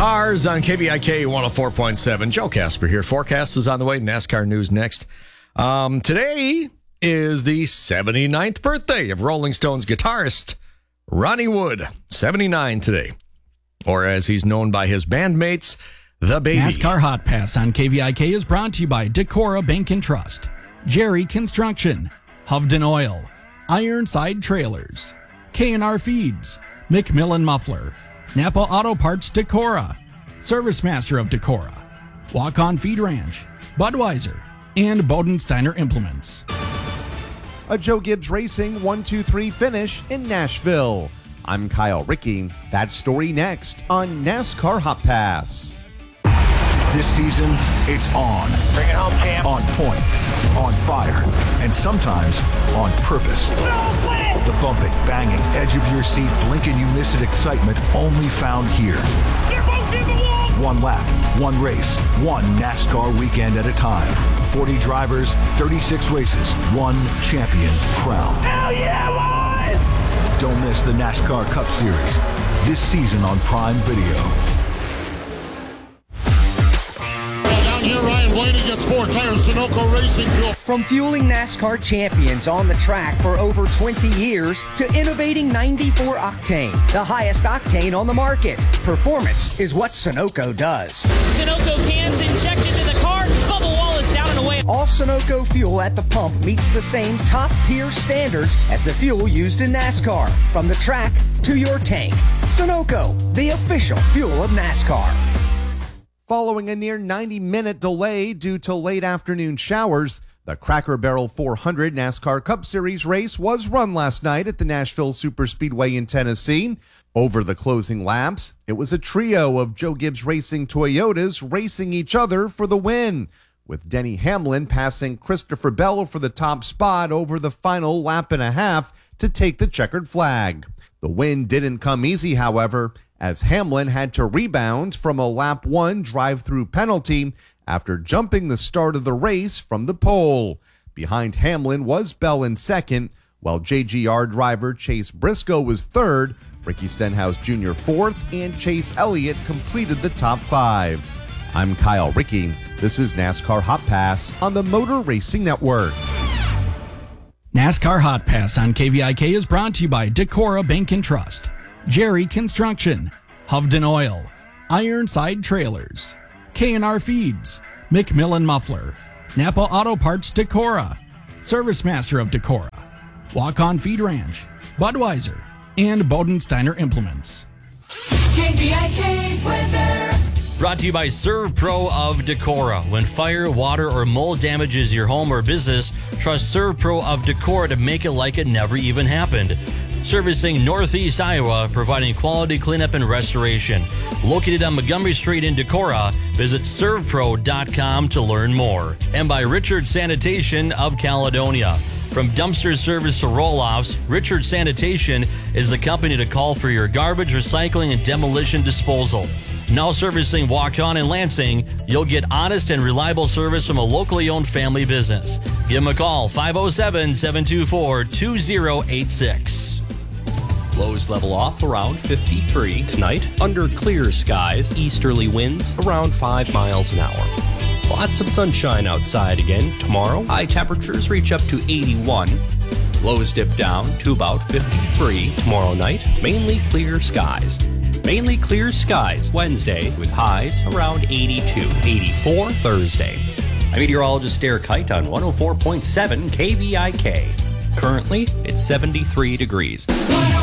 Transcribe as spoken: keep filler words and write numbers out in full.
Cars on K V I K one oh four point seven. Joe Casper here. Forecast is on the way. NASCAR news next. Um, today is the seventy-ninth birthday of Rolling Stones guitarist Ronnie Wood. seventy-nine today. Or as he's known by his bandmates, The Baby. NASCAR Hot Pass on K V I K is brought to you by Decorah Bank and Trust, Jerry Construction, Hovden Oil, Ironside Trailers, K and R Feeds, McMillan Muffler, Napa Auto Parts Decorah, Service Master of Decorah, Walk On Feed Ranch, Budweiser, and Bodensteiner Implements. A Joe Gibbs Racing one two three finish in Nashville. I'm Kyle Rickey. That story next on NASCAR Hot Pass. This season, it's on. Bring it home, champ. On point, on fire, and sometimes on purpose. The bumping, banging, edge of your seat, blink and you miss it excitement only found here. They're both in the wall. One lap, one race, one NASCAR weekend at a time. forty drivers, thirty-six races, one champion crown. Hell yeah, boys! Don't miss the NASCAR Cup Series this season on Prime Video. Here, Ryan Blaney gets four tires, Sunoco Racing Fuel. From fueling NASCAR champions on the track for over twenty years to innovating ninety-four octane, the highest octane on the market. Performance is what Sunoco does. Sunoco cans injected into the car, bubble wall is down and away. All Sunoco fuel at the pump meets the same top-tier standards as the fuel used in NASCAR. From the track to your tank. Sunoco, the official fuel of NASCAR. Following a near ninety-minute delay due to late afternoon showers, the Cracker Barrel four hundred NASCAR Cup Series race was run last night at the Nashville Superspeedway in Tennessee. Over the closing laps, it was a trio of Joe Gibbs Racing Toyotas racing each other for the win, with Denny Hamlin passing Christopher Bell for the top spot over the final lap and a half to take the checkered flag. The win didn't come easy, however, as Hamlin had to rebound from a lap one drive-through penalty after jumping the start of the race from the pole. Behind Hamlin was Bell in second, while J G R driver Chase Briscoe was third, Ricky Stenhouse Junior fourth, and Chase Elliott completed the top five. I'm Kyle Rickey. This is NASCAR Hot Pass on the Motor Racing Network. NASCAR Hot Pass on K V I K is brought to you by Decorah Bank and Trust, Jerry Construction, Hovden Oil, Ironside Trailers, K and R Feeds, McMillan Muffler, Napa Auto Parts Decorah, Service Master of Decorah, Walk On Feed Ranch, Budweiser, and Bodensteiner Implements. K V I K weather. Brought to you by ServPro of Decorah. When fire, water, or mold damages your home or business, trust ServPro of Decorah to make it like it never even happened. Servicing Northeast Iowa, providing quality cleanup and restoration. Located on Montgomery Street in Decorah, visit serv pro dot com to learn more. And by Richard Sanitation of Caledonia. From dumpster service to roll-offs, Richard Sanitation is the company to call for your garbage, recycling, and demolition disposal. Now servicing Waukon and Lansing, you'll get honest and reliable service from a locally owned family business. Give them a call, five oh seven, seven two four, two oh eight six. Lows level off around fifty-three tonight. Under clear skies, easterly winds around five miles an hour. Lots of sunshine outside again tomorrow. High temperatures reach up to eighty-one. Lows dip down to about fifty-three tomorrow night. Mainly clear skies. Mainly clear skies Wednesday with highs around eighty-two. eighty-four Thursday. I'm meteorologist Derek Height on one oh four point seven K V I K. Currently, it's seventy-three degrees.